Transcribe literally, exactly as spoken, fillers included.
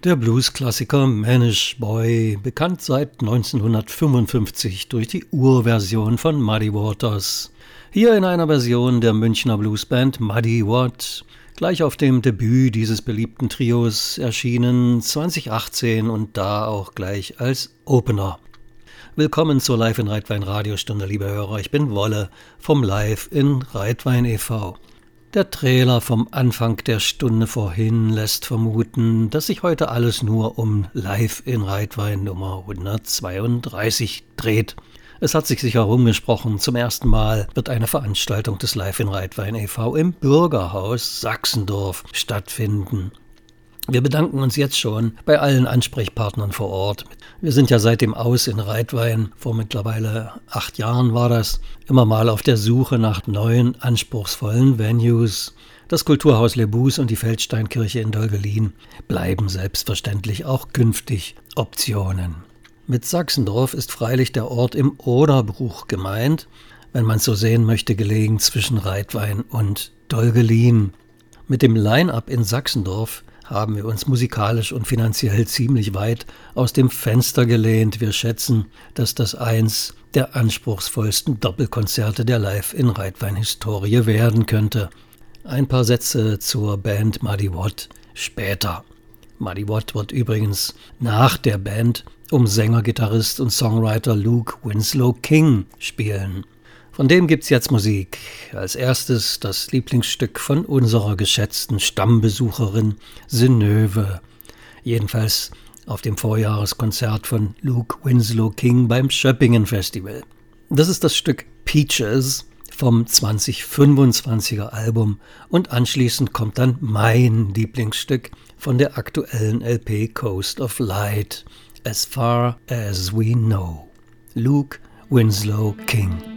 Der Blues-Klassiker Manish Boy, bekannt seit neunzehnhundertfünfundfünfzig durch die Urversion von Muddy Waters. Hier in einer Version der Münchner Bluesband Muddy Watt, gleich auf dem Debüt dieses beliebten Trios erschienen zweitausendachtzehn und da auch gleich als Opener. Willkommen zur Live in Reitwein Radiostunde, liebe Hörer. Ich bin Wolle vom Live in Reitwein e V Der Trailer vom Anfang der Stunde vorhin lässt vermuten, dass sich heute alles nur um Live in Reitwein Nummer hundertzweiunddreißig dreht. Es hat sich sicher rumgesprochen, zum ersten Mal wird eine Veranstaltung des Live in Reitwein e V im Bürgerhaus Sachsendorf stattfinden. Wir bedanken uns jetzt schon bei allen Ansprechpartnern vor Ort. Wir sind ja seit dem Aus in Reitwein, vor mittlerweile acht Jahren war das, immer mal auf der Suche nach neuen, anspruchsvollen Venues. Das Kulturhaus Le Bus und die Feldsteinkirche in Dolgelin bleiben selbstverständlich auch künftig Optionen. Mit Sachsendorf ist freilich der Ort im Oderbruch gemeint, wenn man es so sehen möchte, gelegen zwischen Reitwein und Dolgelin. Mit dem Line-Up in Sachsendorf haben wir uns musikalisch und finanziell ziemlich weit aus dem Fenster gelehnt. Wir schätzen, dass das eins der anspruchsvollsten Doppelkonzerte der Live-in-Reitwein-Historie werden könnte. Ein paar Sätze zur Band Muddy Watt später. Muddy Watt wird übrigens nach der Band um Sänger, Gitarrist und Songwriter Luke Winslow King spielen. Von dem gibt's jetzt Musik. Als erstes das Lieblingsstück von unserer geschätzten Stammbesucherin Synöve. Jedenfalls auf dem Vorjahreskonzert von Luke Winslow King beim Schöppingen Festival. Das ist das Stück Peaches vom zwanzig fünfundzwanziger Album und anschließend kommt dann mein Lieblingsstück von der aktuellen L P Coast of Light, As Far As We Know. Luke Winslow King.